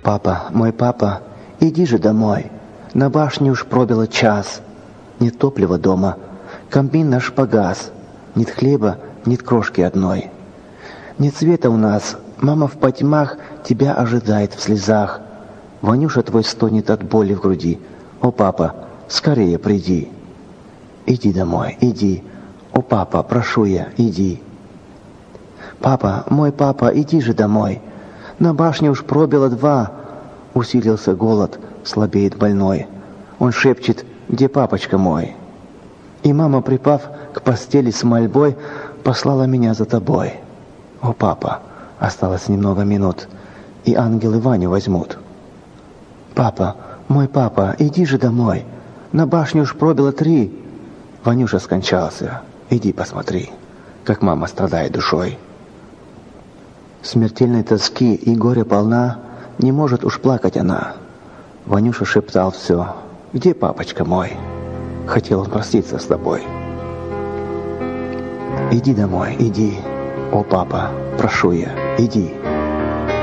Папа, мой папа, иди же домой. На башне уж пробило час. Нет топлива дома, камин наш погас. Нет хлеба, нет крошки одной. Нет света у нас, мама в потьмах тебя ожидает в слезах. Ванюша твой стонет от боли в груди. О, папа, скорее приди. Иди домой, иди. О, папа, прошу я, иди. Папа, мой папа, иди же домой. На башне уж пробило 2. Усилился голод, слабеет больной. Он шепчет: где папочка мой? И мама, припав к постели с мольбой, послала меня за тобой. О, папа, осталось немного минут, и ангелы Ваню возьмут. Папа, мой папа, иди же домой. На башне уж пробило 3. Ванюша скончался. Иди посмотри, как мама страдает душой. Смертельной тоски и горя полна, не может уж плакать она. Ванюша шептал все: где папочка мой? Хотел он проститься с тобой. Иди домой, иди. О, папа, прошу я, иди.